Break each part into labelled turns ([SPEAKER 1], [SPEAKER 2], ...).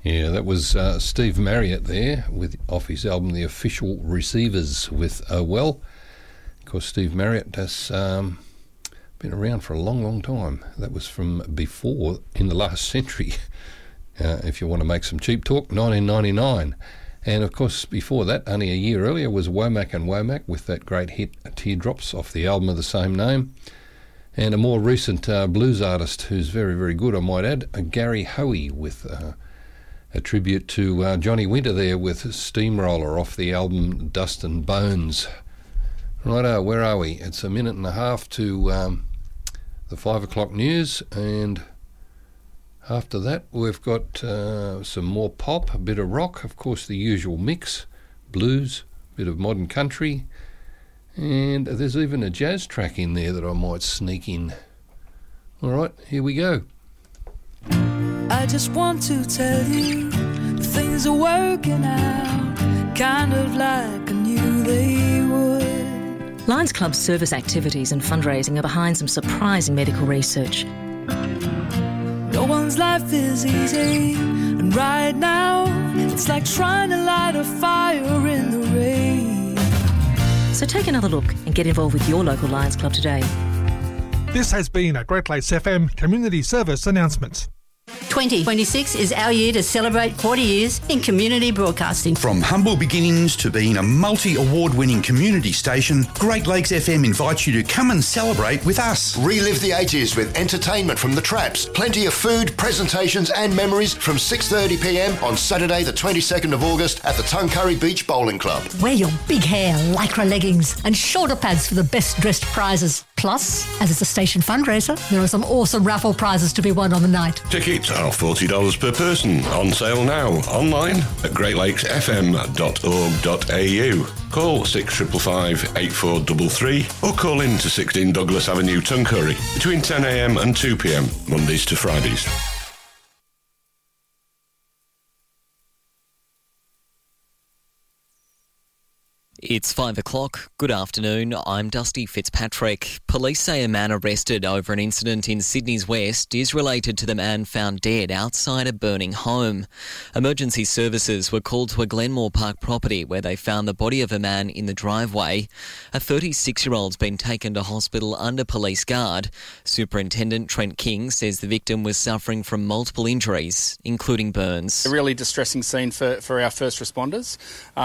[SPEAKER 1] Yeah, that was Steve Marriott there off his album The Official Receivers with Oh Well. Of course, Steve Marriott has been around for a long, long time. That was from before, in the last century, if you want to make some cheap talk, 1999. And of course, before that, only a year earlier, was Womack and Womack with that great hit Teardrops off the album of the same name. And a more recent blues artist who's very, very good, I might add, Gary Hoey with a tribute to Johnny Winter there with Steamroller off the album Dust and Bones. Righto, where are we? It's a minute and a half to the 5 o'clock news, and after that we've got some more pop, a bit of rock, of course the usual mix, blues, a bit of modern country, and there's even a jazz track in there that I might sneak in. Alright, here we go.
[SPEAKER 2] I just want to tell you things are working out, kind of like I knew they would.
[SPEAKER 3] Lions Club's service activities and fundraising are behind some surprising medical research.
[SPEAKER 2] No one's life is easy, and right now it's like trying to light a fire in the rain.
[SPEAKER 3] So take another look and get involved with your local Lions Club today.
[SPEAKER 4] This has been a Great Lakes FM Community Service announcement.
[SPEAKER 5] 2026 is our year to celebrate 40 years in community broadcasting.
[SPEAKER 6] From humble beginnings to being a multi-award-winning community station, Great Lakes FM invites you to come and celebrate with us.
[SPEAKER 7] Relive the 80s with entertainment from the Traps, plenty of food, presentations and memories from 6:30pm on Saturday the 22nd of August at the Tuncurry Beach Bowling Club.
[SPEAKER 5] Wear your big hair, lycra leggings and shoulder pads for the best dressed prizes. Plus, as it's a station fundraiser, there are some awesome raffle prizes to be won on the night.
[SPEAKER 8] Tickets are $40 per person. On sale now. Online at greatlakesfm.org.au. Call 6555 8433 or call in to 16 Douglas Avenue, Tuncurry between 10am and 2pm, Mondays to Fridays.
[SPEAKER 9] It's 5 o'clock. Good afternoon. I'm Dusty Fitzpatrick. Police say a man arrested over an incident in Sydney's West is related to the man found dead outside a burning home. Emergency services were called to a Glenmore Park property where they found the body of a man in the driveway. A 36-year-old's been taken to hospital under police guard. Superintendent Trent King says the victim was suffering from multiple injuries, including burns.
[SPEAKER 10] A really distressing scene for our first responders,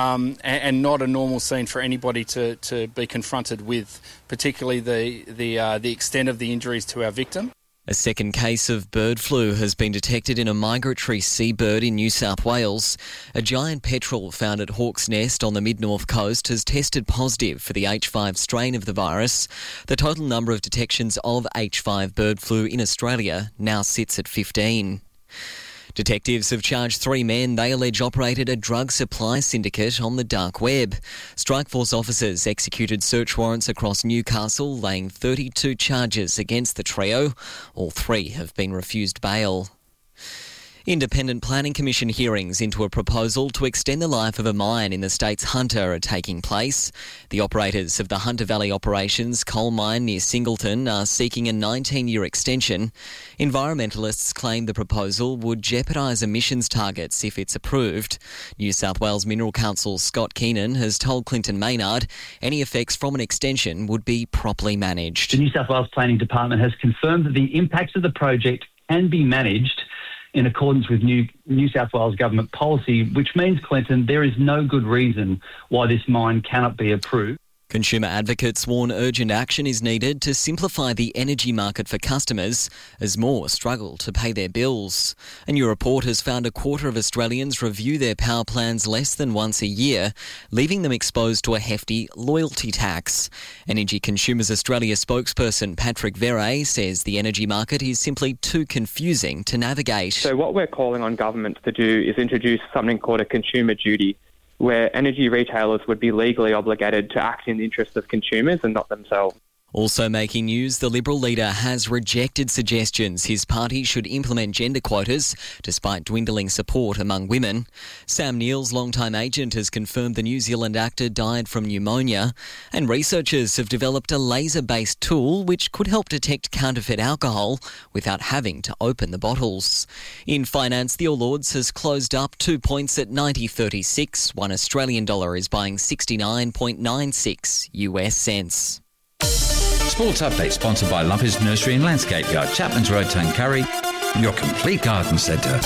[SPEAKER 10] and not a normal scene for anybody to be confronted with, particularly the extent of the injuries to our victim.
[SPEAKER 9] A second case of bird flu has been detected in a migratory seabird in New South Wales. A giant petrel found at Hawke's Nest on the mid-north coast has tested positive for the H5 strain of the virus. The total number of detections of H5 bird flu in Australia now sits at 15. Detectives have charged 3 men they allege operated a drug supply syndicate on the dark web. Strikeforce officers executed search warrants across Newcastle, laying 32 charges against the trio. All 3 have been refused bail. Independent Planning Commission hearings into a proposal to extend the life of a mine in the state's Hunter are taking place. The operators of the Hunter Valley Operations coal mine near Singleton are seeking a 19-year extension. Environmentalists claim the proposal would jeopardise emissions targets if it's approved. New South Wales Mineral Council's Scott Keenan has told Clinton Maynard any effects from an extension would be properly managed.
[SPEAKER 11] The New South Wales Planning Department has confirmed that the impacts of the project can be managed in accordance with New South Wales government policy, which means, Clinton, there is no good reason why this mine cannot be approved.
[SPEAKER 9] Consumer advocates warn urgent action is needed to simplify the energy market for customers as more struggle to pay their bills. A new report has found a quarter of Australians review their power plans less than once a year, leaving them exposed to a hefty loyalty tax. Energy Consumers Australia spokesperson Patrick Verret says the energy market is simply too confusing to navigate.
[SPEAKER 12] So what we're calling on governments to do is introduce something called a consumer duty, where energy retailers would be legally obligated to act in the interests of consumers and not themselves.
[SPEAKER 9] Also making news, the Liberal leader has rejected suggestions his party should implement gender quotas despite dwindling support among women. Sam Neill's longtime agent has confirmed the New Zealand actor died from pneumonia, and researchers have developed a laser-based tool which could help detect counterfeit alcohol without having to open the bottles. In finance, the All Ords has closed up 2 points at 90.36. $1 Australian dollar is buying 69.96 US cents.
[SPEAKER 13] Sports Update sponsored by Lumpers Nursery and Landscape Yard, Chapman's Road, Tuncurry, your complete garden centre.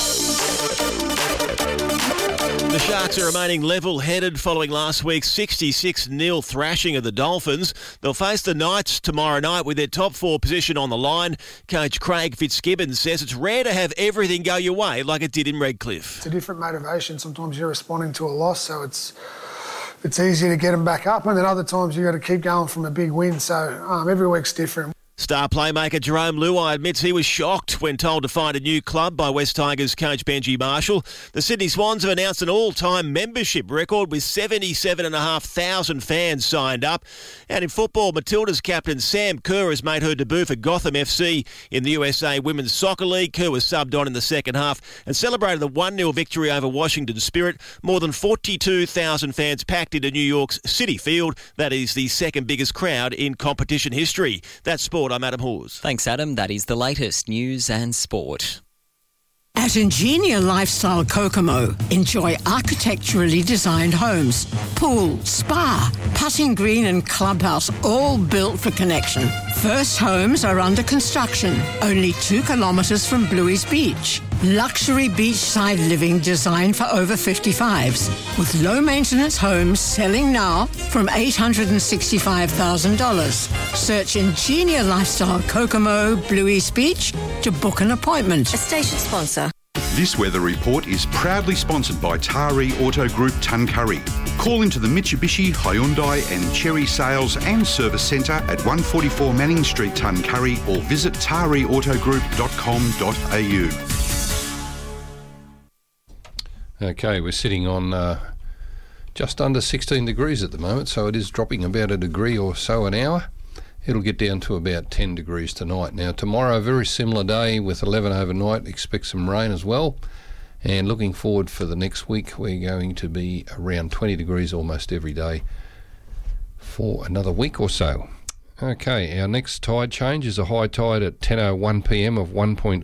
[SPEAKER 14] The Sharks are remaining level-headed following last week's 66-0 thrashing of the Dolphins. They'll face the Knights tomorrow night with their top four position on the line. Coach Craig Fitzgibbons says it's rare to have everything go your way like it did in Redcliffe.
[SPEAKER 15] It's a different motivation. Sometimes you're responding to a loss, so it's easy to get them back up, and then other times you've got to keep going from a big win. So every week's different.
[SPEAKER 14] Star playmaker Jerome Luai admits he was shocked when told to find a new club by West Tigers coach Benji Marshall. The Sydney Swans have announced an all-time membership record with 77,500 fans signed up. And in football, Matilda's captain Sam Kerr has made her debut for Gotham FC in the USA Women's Soccer League. Kerr was subbed on in the second half and celebrated the 1-0 victory over Washington Spirit. More than 42,000 fans packed into New York's Citi Field. That is the second biggest crowd in competition history. That's sport. I'm Adam Hawes.
[SPEAKER 9] Thanks, Adam. That is the latest news and sport.
[SPEAKER 16] At Ingenia Lifestyle Kokomo, enjoy architecturally designed homes, pool, spa, putting green and clubhouse, all built for connection. First homes are under construction, only 2 kilometres from Bluey's Beach. Luxury beachside living designed for over 55s, with low-maintenance homes selling now from $865,000. Search Ingenia Lifestyle Kokomo, Bluey's Beach to book an appointment.
[SPEAKER 3] A station sponsor.
[SPEAKER 6] This weather report is proudly sponsored by Tari Auto Group Tuncurry. Call into the Mitsubishi, Hyundai and Chery Sales and Service Centre at 144 Manning Street, Tuncurry, or visit tariautogroup.com.au.
[SPEAKER 1] Okay, we're sitting on just under 16 degrees at the moment, so it is dropping about a degree or so an hour. It'll get down to about 10 degrees tonight. Now, tomorrow, a very similar day with 11 overnight. Expect some rain as well. And looking forward for the next week, we're going to be around 20 degrees almost every day for another week or so. Okay, our next tide change is a high tide at 10:01 p.m. of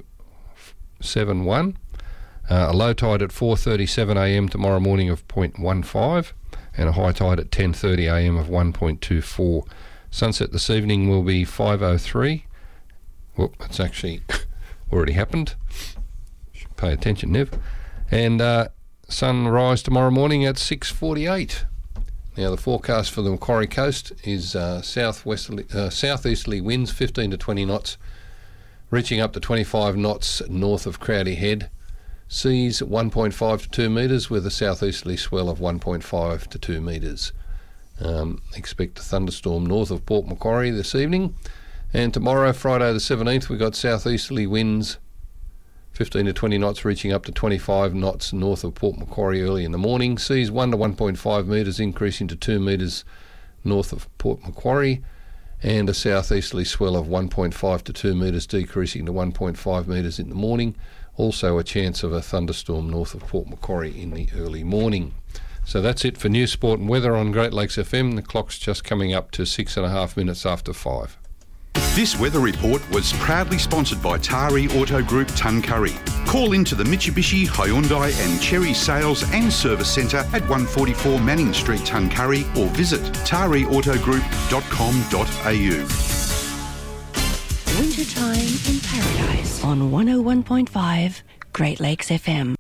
[SPEAKER 1] 1.71. A low tide at 4:37 a.m. tomorrow morning of 0.15. And a high tide at 10:30 a.m. of 1.24. Sunset this evening will be 5:03. Well, it's actually already happened. Should pay attention, Nev. And sunrise tomorrow morning at 6:48. Now, the forecast for the Macquarie Coast is southeasterly winds 15 to 20 knots, reaching up to 25 knots north of Crowdy Head. Seas 1.5 to 2 metres with a southeasterly swell of 1.5 to 2 metres. Expect a thunderstorm north of Port Macquarie this evening. And tomorrow, Friday the 17th, we've got southeasterly winds 15 to 20 knots reaching up to 25 knots north of Port Macquarie early in the morning. Seas 1 to 1.5 metres increasing to 2 metres north of Port Macquarie. And a southeasterly swell of 1.5 to 2 metres decreasing to 1.5 metres in the morning. Also a chance of a thunderstorm north of Port Macquarie in the early morning. So that's it for news, sport and weather on Great Lakes FM. The clock's just coming up to 6.5 minutes after 5.
[SPEAKER 6] This weather report was proudly sponsored by Tari Auto Group Tuncurry. Call into the Mitsubishi, Hyundai and Chery Sales and Service Centre at 144 Manning Street, Tuncurry, or visit tariautogroup.com.au.
[SPEAKER 17] Wintertime in Paradise on 101.5 Great Lakes FM.